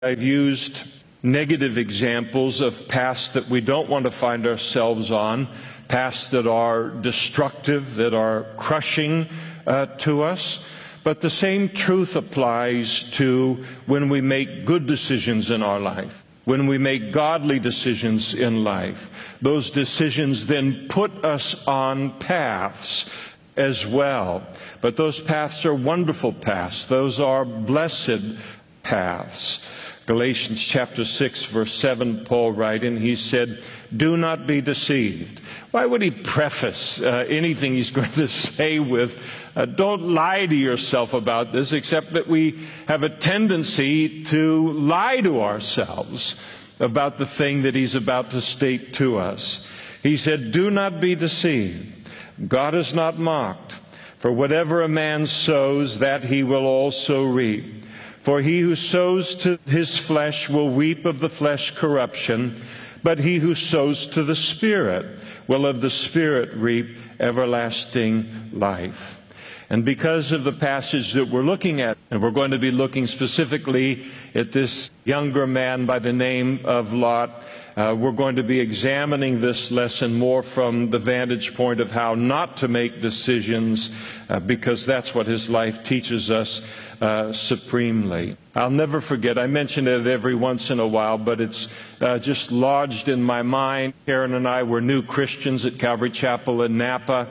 I've used negative examples of paths that we don't want to find ourselves on, paths that are destructive, that are crushing to us. But the same truth applies to when we make good decisions in our life, when we make godly decisions in life. Those decisions then put us on paths as well. But those paths are wonderful paths. Those are blessed paths. Galatians chapter 6, verse 7, Paul writing, he said, "Do not be deceived." Why would he preface anything he's going to say with, don't lie to yourself about this, except that we have a tendency to lie to ourselves about the thing that he's about to state to us. He said, "Do not be deceived. God is not mocked. For whatever a man sows, that he will also reap. For he who sows to his flesh will reap of the flesh corruption, but he who sows to the Spirit will of the Spirit reap everlasting life." And because of the passage that we're looking at, and we're going to be looking specifically at this younger man by the name of Lot, we're going to be examining this lesson more from the vantage point of how not to make decisions, because that's what his life teaches us supremely. I'll never forget, I mention it every once in a while, but it's just lodged in my mind. Karen and I were new Christians at Calvary Chapel in Napa,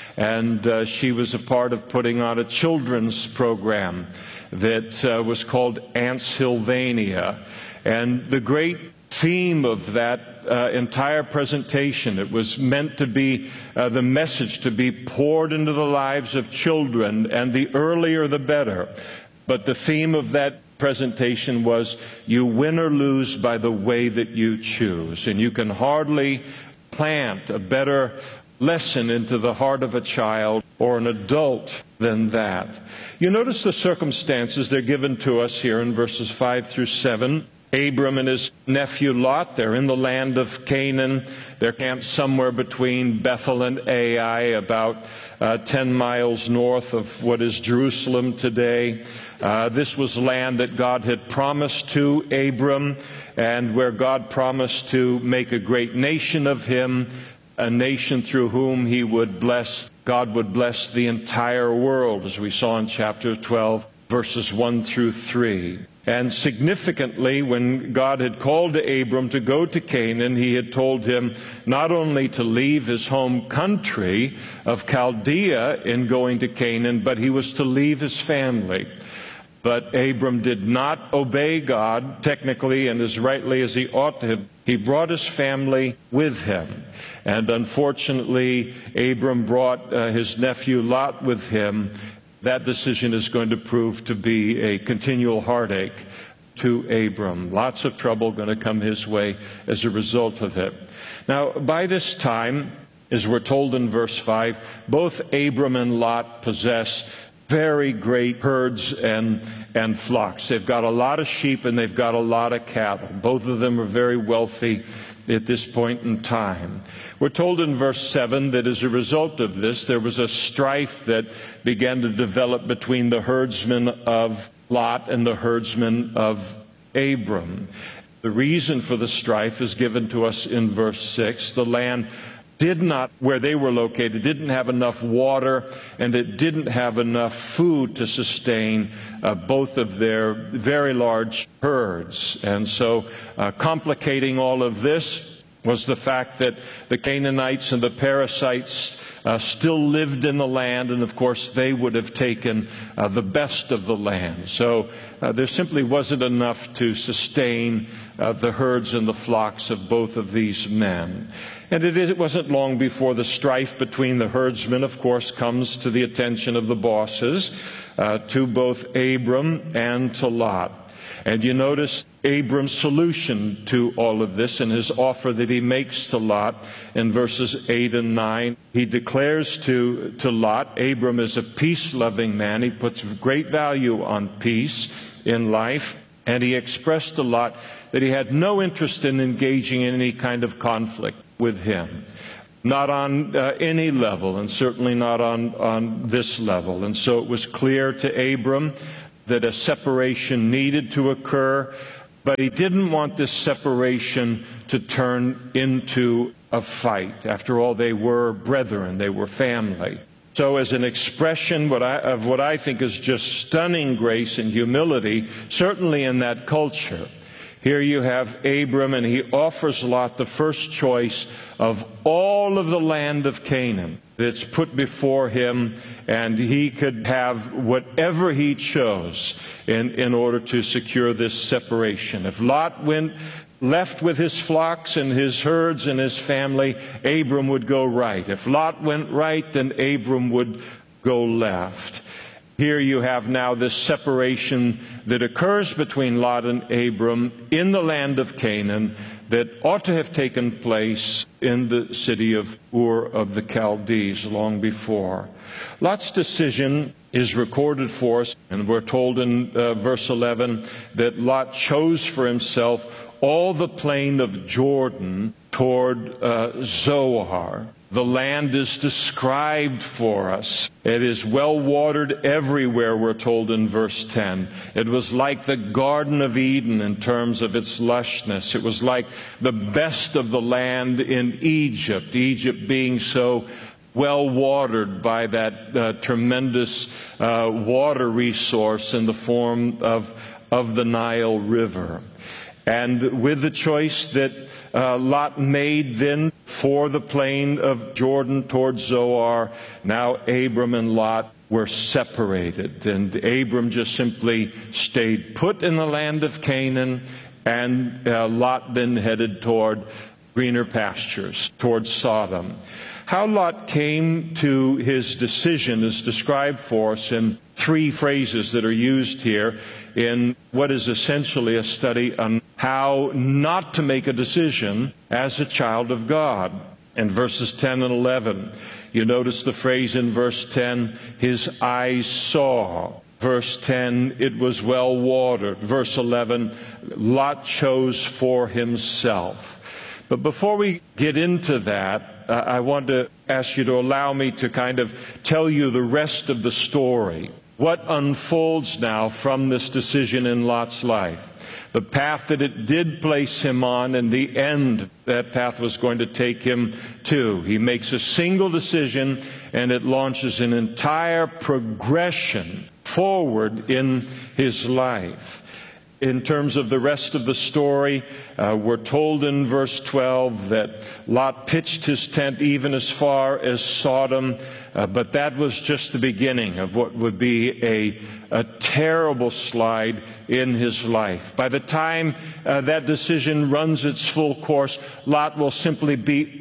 and she was a part of putting on a children's program that was called Aunt Sylvania. And the great theme of that entire presentation, it was meant to be the message to be poured into the lives of children, and the earlier the better. But the theme of that presentation was, you win or lose by the way that you choose. And you can hardly plant a better lesson into the heart of a child or an adult than that. You notice the circumstances, they're given to us here in verses 5 through 7. Abram and his nephew Lot, they're in the land of Canaan. They're camped somewhere between Bethel and Ai, about 10 miles north of what is Jerusalem today. This was land that God had promised to Abram, and where God promised to make a great nation of him, a nation through whom he would bless, God would bless the entire world, as we saw in chapter 12, verses 1 through 3. And significantly, when God had called to Abram to go to Canaan, he had told him not only to leave his home country of Chaldea in going to Canaan, but he was to leave his family. But Abram did not obey God technically and as rightly as he ought to have. He brought his family with him. And unfortunately, Abram brought his nephew Lot with him. That decision is going to prove to be a continual heartache to Abram. Lots of trouble going to come his way as a result of it. Now, by this time, as we're told in verse 5, both Abram and Lot possess very great herds and flocks. They've got a lot of sheep and they've got a lot of cattle. Both of them are very wealthy at this point in time. We're told in verse 7 that as a result of this, there was a strife that began to develop between the herdsmen of Lot and the herdsmen of Abram. The reason for the strife is given to us in verse 6. The land did not, where they were located, didn't have enough water, and it didn't have enough food to sustain both of their very large herds. And so complicating all of this was the fact that the Canaanites and the Perizzites still lived in the land, and of course they would have taken the best of the land. So there simply wasn't enough to sustain the herds and the flocks of both of these men. And it wasn't long before the strife between the herdsmen, of course, comes to the attention of the bosses, to both Abram and to Lot. And you notice Abram's solution to all of this and his offer that he makes to Lot in verses 8 and 9. He declares to Lot, Abram is a peace-loving man. He puts great value on peace in life. And he expressed to Lot that he had no interest in engaging in any kind of conflict with him. Not on any level, and certainly not on this level. And so it was clear to Abram that a separation needed to occur. But he didn't want this separation to turn into a fight. After all, they were brethren, they were family. So as an expression of what I think is just stunning grace and humility, certainly in that culture, here you have Abram, and he offers Lot the first choice of all of the land of Canaan that's put before him, and he could have whatever he chose in order to secure this separation. If Lot went left with his flocks and his herds and his family, Abram would go right. If Lot went right, then Abram would go left. Here you have now this separation that occurs between Lot and Abram in the land of Canaan that ought to have taken place in the city of Ur of the Chaldees long before. Lot's decision is recorded for us, and we're told in verse 11 that Lot chose for himself all the plain of Jordan toward Zoar. The land is described for us. It is well watered everywhere, we're told in verse 10. It was like the Garden of Eden in terms of its lushness. It was like the best of the land in Egypt, Egypt being so well watered by that tremendous water resource in the form of the Nile River. And with the choice that Lot made then for the plain of Jordan towards Zoar, now Abram and Lot were separated. And Abram just simply stayed put in the land of Canaan, and Lot then headed toward greener pastures, toward Sodom. How Lot came to his decision is described for us in three phrases that are used here in what is essentially a study on how not to make a decision as a child of God. In verses 10 and 11, you notice the phrase in verse 10, his eyes saw. Verse 10, it was well watered. Verse 11, Lot chose for himself. But before we get into that, I want to ask you to allow me to kind of tell you the rest of the story. What unfolds now from this decision in Lot's life? The path that it did place him on, and the end that path was going to take him to. He makes a single decision, and it launches an entire progression forward in his life. In terms of the rest of the story, we're told in verse 12 that Lot pitched his tent even as far as Sodom, but that was just the beginning of what would be a terrible slide in his life. By the time that decision runs its full course, Lot will simply be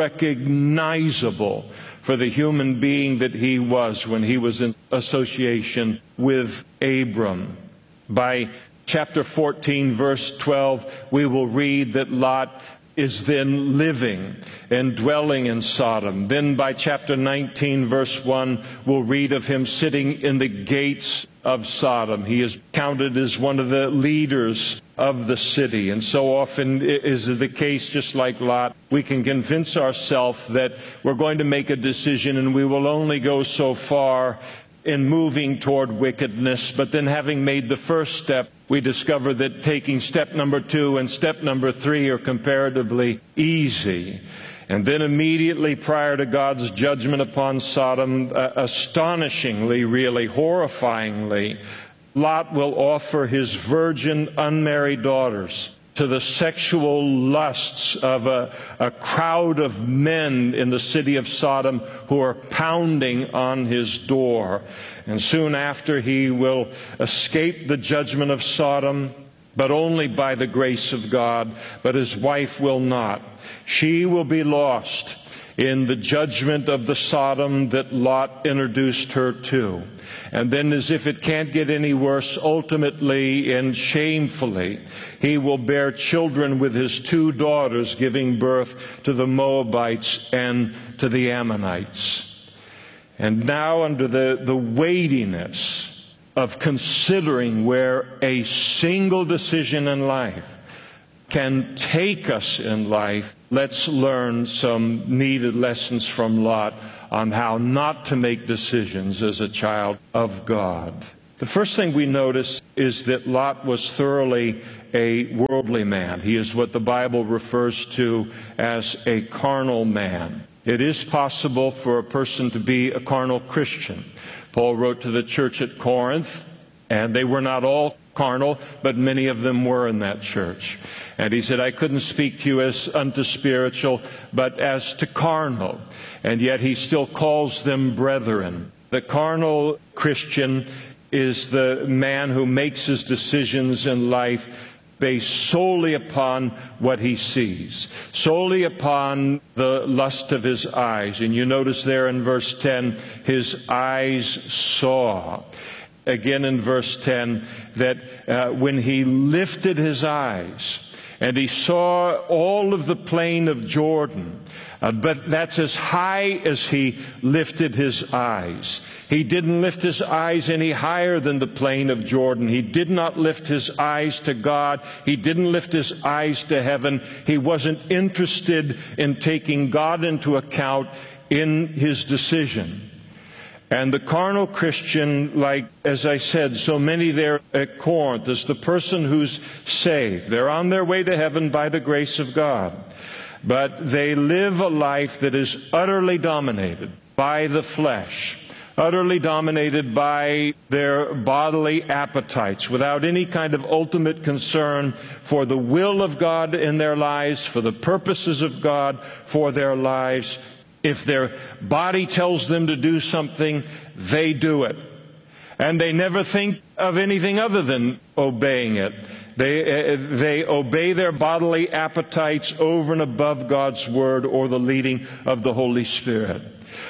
unrecognizable for the human being that he was when he was in association with Abram. By chapter 14, verse 12, we will read that Lot is then living and dwelling in Sodom. Then by chapter 19, verse 1, we'll read of him sitting in the gates of Sodom. He is counted as one of the leaders of the city. And so often is the case, just like Lot, we can convince ourselves that we're going to make a decision and we will only go so far in moving toward wickedness, but then having made the first step, we discover that taking step number 2 and step number 3 are comparatively easy. And then immediately prior to God's judgment upon Sodom, astonishingly, really horrifyingly, Lot will offer his virgin unmarried daughters to the sexual lusts of a crowd of men in the city of Sodom who are pounding on his door. And soon after, he will escape the judgment of Sodom, but only by the grace of God. But his wife will not. She will be lost in the judgment of the Sodom that Lot introduced her to. And then, as if it can't get any worse, ultimately and shamefully, he will bear children with his 2 daughters, giving birth to the Moabites and to the Ammonites. And now, under the weightiness of considering where a single decision in life can take us in life, let's learn some needed lessons from Lot on how not to make decisions as a child of God. The first thing we notice is that Lot was thoroughly a worldly man. He is what the Bible refers to as a carnal man. It is possible for a person to be a carnal Christian. Paul wrote to the church at Corinth, and they were not all carnal, but many of them were in that church. And he said, I couldn't speak to you as unto spiritual, but as to carnal. And yet he still calls them brethren. The carnal Christian is the man who makes his decisions in life based solely upon what he sees, solely upon the lust of his eyes. And you notice there in verse 10, his eyes saw. Again in verse 10, that when he lifted his eyes and he saw all of the plain of Jordan, but that's as high as he lifted his eyes. He didn't lift his eyes any higher than the plain of Jordan. He did not lift his eyes to God. He didn't lift his eyes to heaven. He wasn't interested in taking God into account in his decision. And the carnal Christian, like, as I said, so many there at Corinth, is the person who's saved. They're on their way to heaven by the grace of God. But they live a life that is utterly dominated by the flesh, utterly dominated by their bodily appetites, without any kind of ultimate concern for the will of God in their lives, for the purposes of God for their lives. If their body tells them to do something, they do it. And they never think of anything other than obeying it. They obey their bodily appetites over and above God's Word or the leading of the Holy Spirit.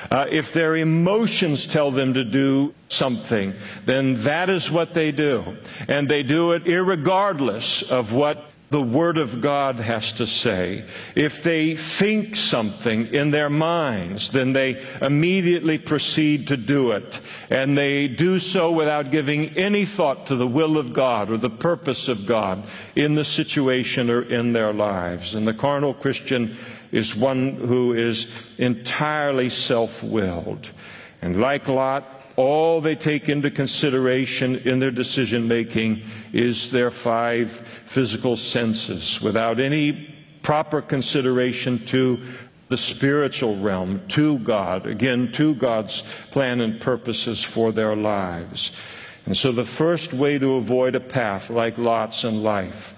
If their emotions tell them to do something, then that is what they do. And they do it irregardless of what the Word of God has to say. If they think something in their minds, then they immediately proceed to do it. And they do so without giving any thought to the will of God or the purpose of God in the situation or in their lives. And the carnal Christian is one who is entirely self-willed. And like Lot, all they take into consideration in their decision-making is their 5 physical senses, without any proper consideration to the spiritual realm, to God, again, to God's plan and purposes for their lives. And so the first way to avoid a path like Lot's in life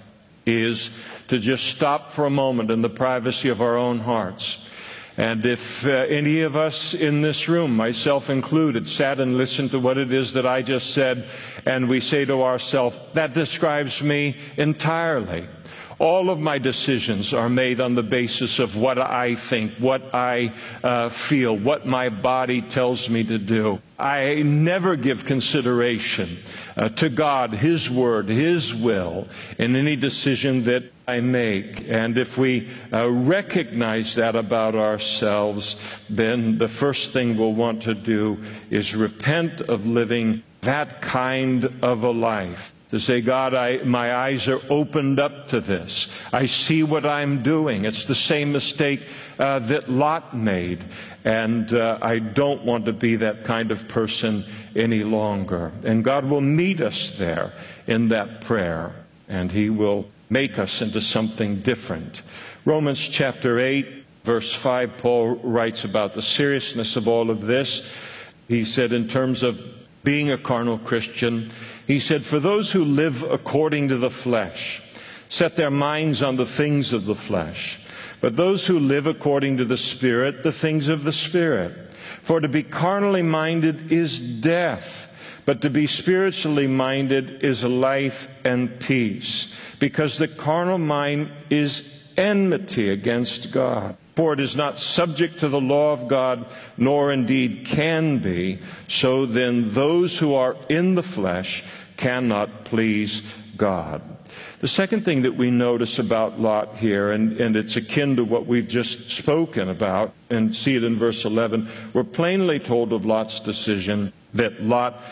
is to just stop for a moment in the privacy of our own hearts. And if any of us in this room, myself included, sat and listened to what it is that I just said, and we say to ourselves, that describes me entirely. All of my decisions are made on the basis of what I think, what I feel, what my body tells me to do. I never give consideration to God, His Word, His will in any decision that I make. And if we recognize that about ourselves, then the first thing we'll want to do is repent of living that kind of a life. To say, God, my eyes are opened up to this. I see what I'm doing. It's the same mistake that Lot made. And I don't want to be that kind of person any longer. And God will meet us there in that prayer. And He will make us into something different. Romans chapter 8, verse 5, Paul writes about the seriousness of all of this. He said, in terms of being a carnal Christian, he said, for those who live according to the flesh set their minds on the things of the flesh, but those who live according to the Spirit, the things of the Spirit. For to be carnally minded is death, but to be spiritually minded is life and peace, because the carnal mind is enmity against God. For it is not subject to the law of God, nor indeed can be. So then those who are in the flesh cannot please God. The second thing that we notice about Lot here, and it's akin to what we've just spoken about, and see it in verse 11, we're plainly told of Lot's decision that Lot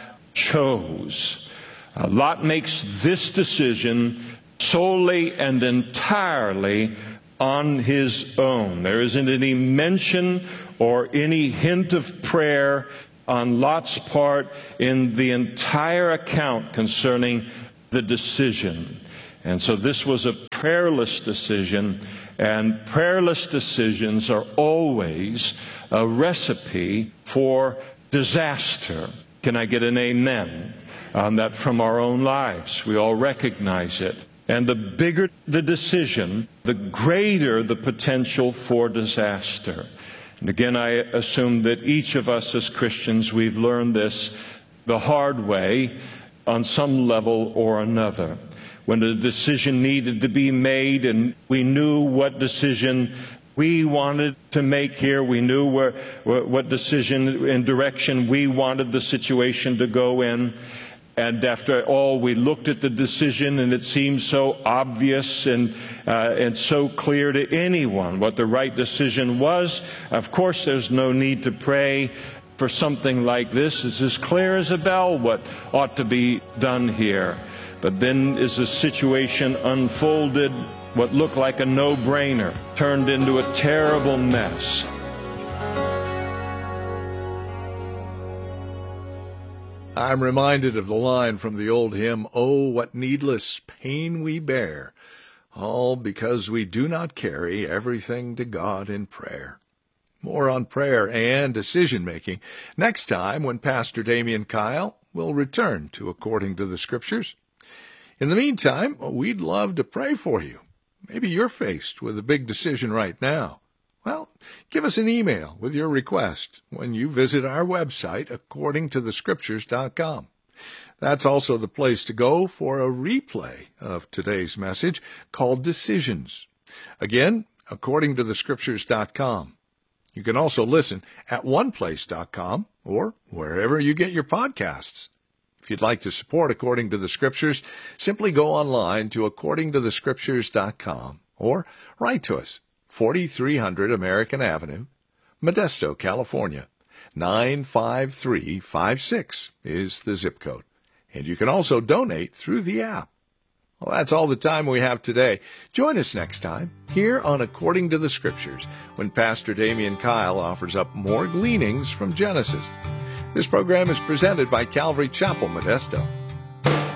chose. Lot makes this decision solely and entirely on his own. There isn't any mention or any hint of prayer on Lot's part in the entire account concerning the decision. And so this was a prayerless decision, and prayerless decisions are always a recipe for disaster. Can I get an amen on that from our own lives? We all recognize it. And the bigger the decision, the greater the potential for disaster. And again, I assume that each of us as Christians, we've learned this the hard way on some level or another. When a decision needed to be made and we knew what decision we wanted to make here, we knew what decision and direction we wanted the situation to go in. And after all, we looked at the decision, and it seemed so obvious and so clear to anyone what the right decision was. Of course, there's no need to pray for something like this. It's as clear as a bell what ought to be done here. But then as the situation unfolded, what looked like a no-brainer turned into a terrible mess. I'm reminded of the line from the old hymn, "Oh, what needless pain we bear, all because we do not carry everything to God in prayer." More on prayer and decision-making next time when Pastor Damian Kyle will return to According to the Scriptures. In the meantime, we'd love to pray for you. Maybe you're faced with a big decision right now. Well, give us an email with your request when you visit our website, accordingtothescriptures.com. That's also the place to go for a replay of today's message called Decisions. Again, accordingtothescriptures.com. You can also listen at oneplace.com or wherever you get your podcasts. If you'd like to support According to the Scriptures, simply go online to accordingtothescriptures.com or write to us, 4300 American Avenue, Modesto, California. 95356 is the zip code. And you can also donate through the app. Well, that's all the time we have today. Join us next time here on According to the Scriptures when Pastor Damian Kyle offers up more gleanings from Genesis. This program is presented by Calvary Chapel, Modesto.